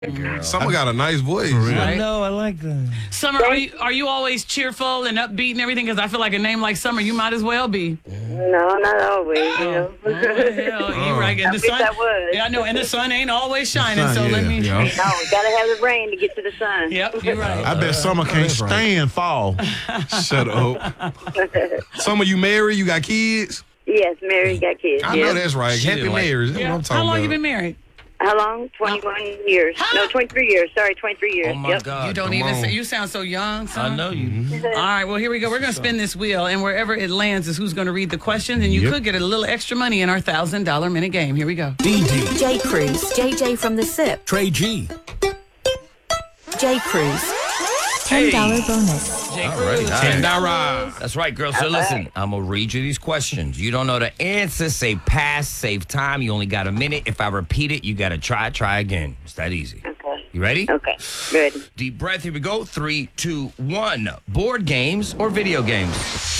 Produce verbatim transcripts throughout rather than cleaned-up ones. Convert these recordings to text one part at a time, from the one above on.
Girl. Summer got a nice voice. I know, I like that. Summer, are you are you always cheerful and upbeat and everything? Because I feel like a name like Summer, you might as well be. No, not always, you know. Oh, hell, you right. And I the wish sun, I was. yeah, I know, and the sun ain't always shining. Sun, so let yeah, me. yeah. No, we gotta have the rain to get to the sun. Yep, you're right. I bet Summer can't that's right. stand fall. Shut up. Summer, you married? You got kids? Yes, married, got kids. I yes. know that's right. Shit, Happy like- marriage. That's Yeah. what I'm talking How long about. you been married? How long? twenty-one years. No, twenty-three years. Sorry, twenty-three years. Oh, my yep. God. You don't come even. on. Say, you sound so young. I Son. know you. All right, well, here we go. We're going to spin this wheel, and wherever it lands is who's going to read the questions, and you Yep. could get a little extra money in our one thousand dollars minute game. Here we go. D D, J. Cruz, J J from the S I P, Trey G, J. Cruz, ten dollars bonus. Alrighty, And all right. Dara. That's right, girl. So listen, I'm going to read you these questions. You don't know the answer, say pass, save time. You only got a minute. If I repeat it, you got to try, try again. It's that easy. Okay. You ready? Okay. Good. Deep breath. Here we go. Three, two, one. Board games or video games?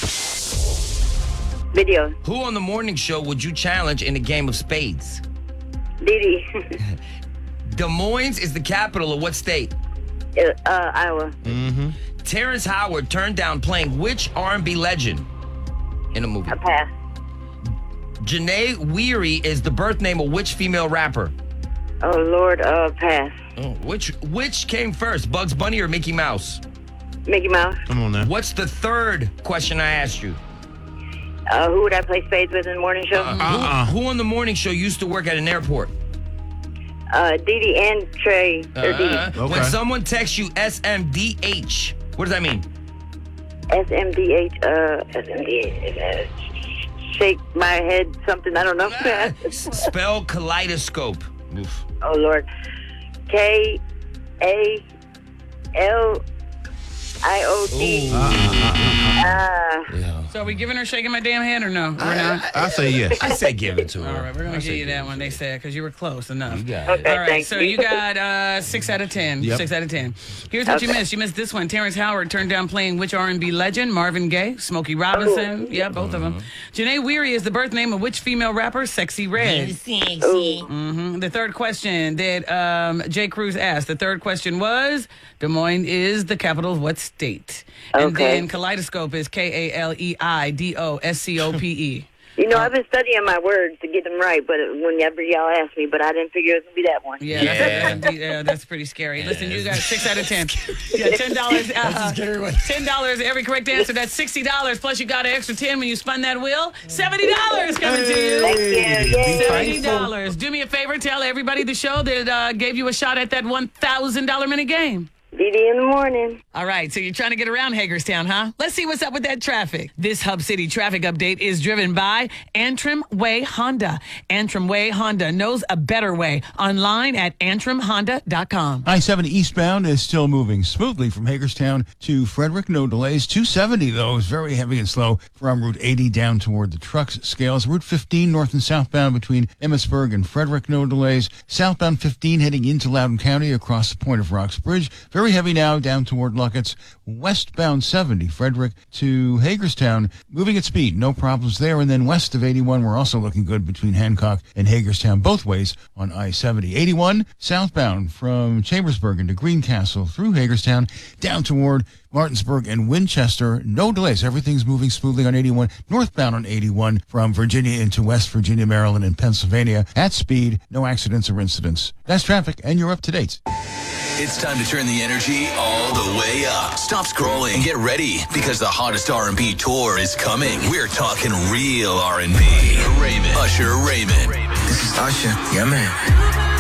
Video. Who on the morning show would you challenge in a game of spades? Didi. Des Moines is the capital of what state? uh, Iowa. Terrence Howard turned down playing which R and B legend in a movie? A pass. Janae Weary is the birth name of which female rapper? Oh, Lord, uh, pass. Oh, which which came first, Bugs Bunny or Mickey Mouse? Mickey Mouse. Come on now. What's the third question I asked you? Uh, who would I play spades with in the morning show? Uh-uh. Who, who on the morning show used to work at an airport? Uh, Didi and Trey. Or Didi. Uh, Okay. When someone texts you S M D H, what does that mean? S M D H. Uh, S M D H. Uh, shake my head, something. I don't know. Spell kaleidoscope. Oof. Oh, Lord. K A L I O T. Ah. Yeah. So are we giving her shaking my damn head or no? We're not. I say yes. I say give it to her. All right, we're I going to say give you give that it one, to they her. said, because you were close enough. You got it. Okay, All right, thank so you. you got uh, six out of ten. Yep. Six out of ten. Here's what you Okay. missed. You missed this one. Terrence Howard turned down playing which R and B legend? Marvin Gaye, Smokey Robinson. Yeah, both of them. Janae Weary is the birth name of which female rapper? Sexy Red. hmm The third question that um, Jay Cruz asked. The third question was, Des Moines is the capital of what state? And Okay. then kaleidoscope is K A L E I D O S C O P E. You know, I've been studying my words to get them right, but whenever y'all ask me, but I didn't figure it was going to be that one. Yeah, Yeah. That's, yeah, that's pretty scary. Listen, you got six out of ten. Yeah, ten dollars. Uh, ten dollars every correct answer. That's sixty dollars. Plus, you got an extra ten when you spun that wheel. Seventy dollars coming to you. Thank you. Yay. Seventy dollars. Do me a favor. Tell everybody the show that uh, gave you a shot at that one thousand dollar minute game. Didi in the morning. All right, so you're trying to get around Hagerstown, huh? Let's see what's up with that traffic. This Hub City traffic update is driven by Antrim Way Honda. Antrim Way Honda knows a better way. Online at antrim honda dot com. I seventy eastbound is still moving smoothly from Hagerstown to Frederick. No delays. two seventy, though, is very heavy and slow from Route eighty down toward the trucks scales. Route fifteen north and southbound between Emmitsburg and Frederick. No delays. Southbound fifteen heading into Loudoun County across the Point of Rocks Bridge. Very heavy now down toward Luckett's. Westbound seventy, Frederick to Hagerstown, moving at speed. No problems there. And then west of eighty-one, we're also looking good between Hancock and Hagerstown, both ways on I seventy. eighty-one, southbound from Chambersburg into Greencastle through Hagerstown, down toward Martinsburg and Winchester. No delays. Everything's moving smoothly on eighty-one. Northbound on eighty-one from Virginia into West Virginia, Maryland, and Pennsylvania at speed. No accidents or incidents. That's traffic, and you're up to date. It's time to turn the energy all the way up. Stop scrolling and get ready because the hottest R and B tour is coming. We're talking real R and B. Raymond, Usher Raymond. This is Usher. Yeah, man.